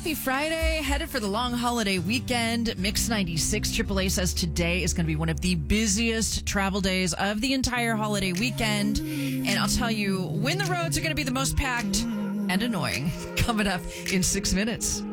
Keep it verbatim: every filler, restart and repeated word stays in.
Happy Friday. Headed for the long holiday weekend. Mix ninety-six triple A says today is going to be one of the busiest travel days of the entire holiday weekend. And I'll tell you when the roads are going to be the most packed and annoying. Coming up in six minutes.